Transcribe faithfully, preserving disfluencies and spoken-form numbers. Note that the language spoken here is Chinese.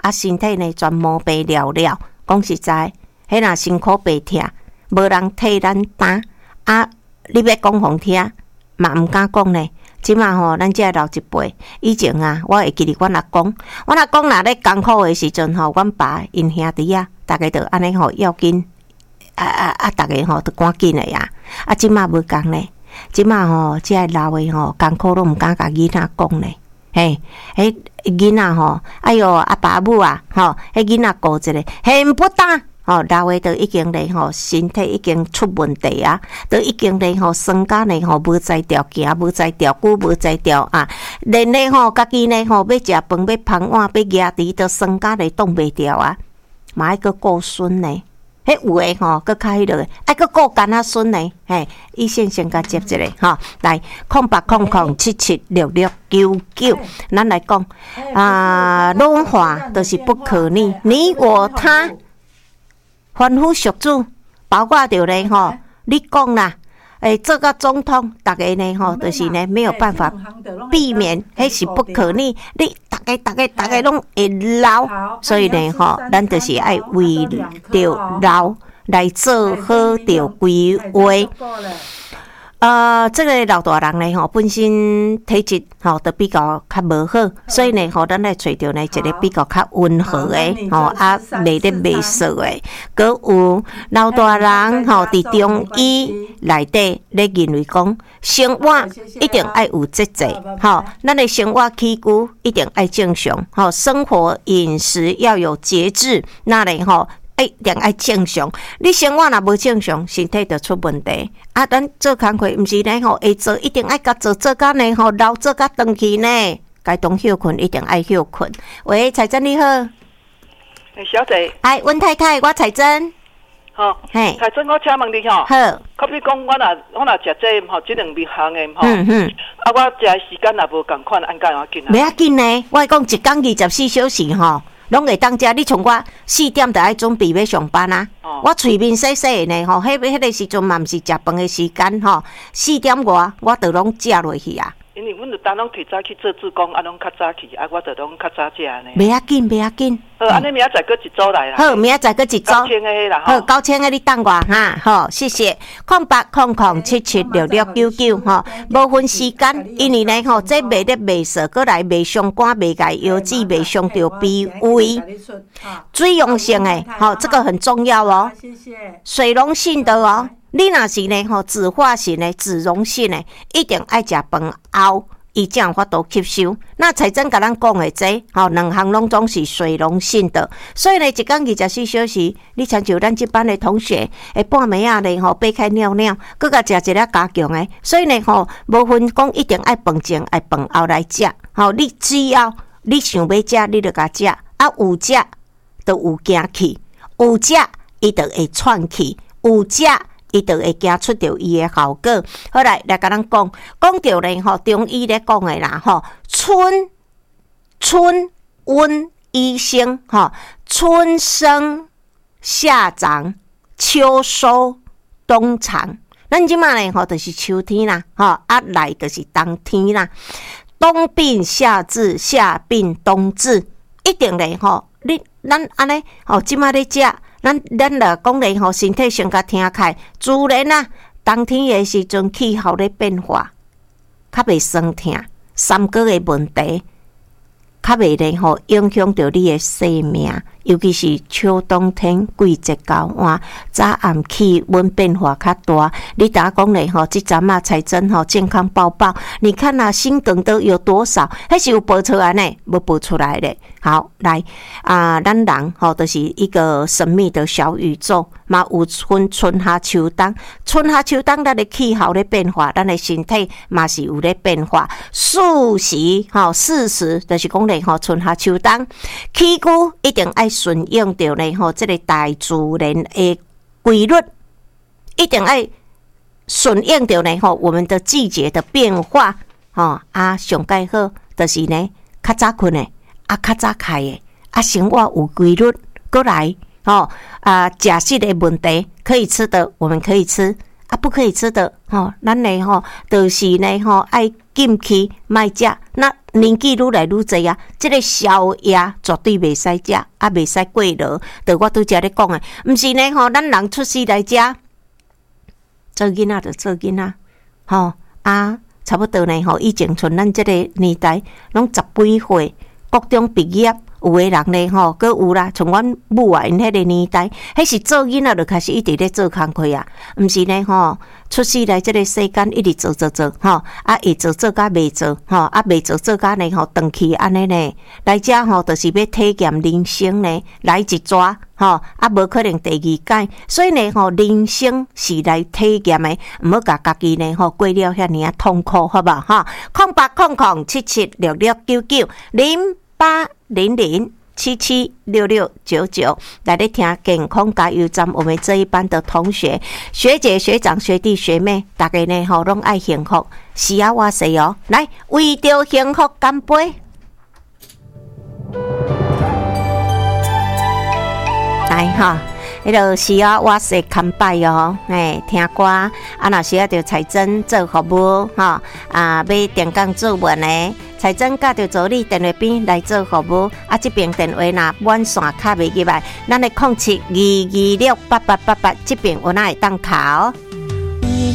啊身体呢全毛病了了。讲实在，迄若辛苦白疼，无人替咱担啊！你要讲互听，嘛毋敢讲呢。即马吼，咱这老一辈以前啊，我会记得阮阿公，阮阿公若咧艰苦的时阵吼，阮爸因兄弟啊，逐个着安尼吼要紧，啊啊啊，逐个吼都赶紧的呀。啊，即马无共呢，即马吼，即个老的吼艰苦拢毋敢甲囡仔讲呢。嘿，迄囡仔吼，哎哟，阿爸阿母啊，吼，迄囡仔顾一个，很不当。吼，老诶都已经咧吼，身体已经出问题啊，都已经咧吼，酸甲咧吼，无在调行，无在调骨，无在调啊，连咧吼，家己咧吼，要食饭，要捧碗，要夹伫，都酸甲咧挡袂掉啊，嘛爱个顾孙呢，迄有诶吼，搁较迄落诶，爱个顾干仔孙呢，嘿，伊先先甲接一个吼，来空八空空七七六六九九，咱来讲啊，老化都是不可逆，你我他。凡夫俗子，包括着咧吼，你讲啦，诶，做个总统，大家呢吼，就是呢没有办法避免，迄是不可逆。你大家大家大家拢会老，所以呢吼，咱就是爱为着老来做好着规划。呃，这个老大人呢吼，本身体质吼都比较较无好，所以呢吼，咱来找着呢一个比较较温和的吼，啊，袂得袂俗的，佮有老大人吼，伫中医内底咧认为讲，生活一定爱有节制，吼，咱的生活起居一定爱正常，吼，生活饮食要有节制，那咧吼。哎，定爱正常。你生活若无正常，身体就出问题。啊，咱做工课毋是呢吼，会做一定爱甲做做甲呢吼，老做甲长去呢。该当休困一定爱休困。喂，彩珍你好。 诶，小姐。 哎，温太太，我彩珍。 吼、哦，嘿，彩珍，我请问你吼。 好。 可比讲，我若我若食这吼，这两味行的吼。 嗯嗯。 啊，我食的时间也无共款，按怎要紧啊？ 袂要紧呢，我讲一工二十四小时吼。拢会当食，你从我四点就爱准备要上班啊！哦、我喙面洗洗的呢，吼，迄迄个时阵嘛毋是食饭的时间吼，四点外我就拢食落去啊。 因为阮就当拢提早去做志工，啊，拢较早去，啊，我就拢较早食呢。 袂要紧，袂要紧。 好，安尼明仔载搁一组来啦。 好，明仔载搁一组。 九千个啦。 好，九千个你等我哈，好，谢谢。空八空空七七六六九九吼，无分时间，因为呢吼，这卖得卖色，过来卖伤肝，卖解腰子，卖伤着脾胃，水溶性的，吼，这个很重要哦。谢谢。水溶性的哦。你若是呢吼，脂化性的、脂溶性的，一定爱食饭后，伊才有法度吸收。那彩珍甲咱讲的这，吼，两项拢总是水溶性的，所以呢，一工二十四小时，你亲像咱这班的同学，诶，半暝仔咧吼，爬开尿尿，佮甲食一粒加强的，所以呢吼，无分讲一定爱饭前爱饭后来食，吼，你只要你想要食，你就甲食，啊有食就有行去，有食伊就会喘气，有食。伊就会惊出着伊的效果。好来，来甲咱讲，讲着咧吼，中医咧讲的啦吼，春春温医生吼，春生夏长，秋收冬藏。咱即马咧吼，就是秋天啦，吼啊来就是冬天啦。冬病夏治，夏病冬治，一定咧吼，你咱安尼吼，即马咧食。咱咱来讲咧吼，身体先甲听开，自然啊，冬天的时阵气候咧变化，较袂酸痛，三高的问题，较袂咧吼影响到你的生命。尤其是秋冬天季节交换，早暗气温变化较大。你打讲咧吼，即阵啊才真吼健康报报，你看啊心梗都有多少？还是有报出来呢？无报出来咧。好，来啊、呃，咱人吼都、就是一个神秘的小宇宙，嘛有分春夏秋冬，春夏秋冬咱的气候咧变化，咱的身体嘛是有咧变化。四时吼，四时就是讲咧吼，春夏秋冬起居一定爱顺应着咧吼，这个大自然的规律，一定爱顺应着咧吼，我们的季节的变化吼啊，上介好就是呢，较早困的。啊，较早开的啊，生活有规律，过来吼啊，假设的问题可以吃的我们可以吃啊，不可以吃的吼，咱呢吼，就是呢吼，爱禁去卖食。那年纪愈来愈侪啊，即、这个宵夜绝对袂使食，啊袂使过劳。就我拄则咧讲诶，毋是呢吼，咱人出世来食，做囡仔就做囡仔，吼啊，差不多呢吼，以前像咱即个年代，拢十几岁，高中毕业。有诶人咧吼，阁有啦，像阮母啊，因迄个年代，迄是做囡仔就开始一直咧做工课啊，毋是呢吼，出世来即个世间一直做做做吼，啊会做做甲袂做吼，啊袂做做甲呢吼，长期安尼呢，来遮吼，就是要体验人生呢，来一抓吼，啊无可能第二届，所以呢吼，人生是来体验诶，毋好甲家己呢吼过了遐尔啊痛苦，好吧哈？空八空空七七六六九九零。八零零七七六六九九，来咧听健康加油站。我们这一班的同学、学姐、学长、学弟、学妹，大家呢吼拢爱幸福，是啊，哇塞哦！来为着幸福干杯！来哈。迄落是啊，我是看拜哦，诶，听歌啊，若是啊，着财政做服务吼，啊，要电工做文诶，财政甲着助理电话边来做服务，啊，这边电话若满线卡袂入来，咱来控七二二六八八八八，这边有哪会当考？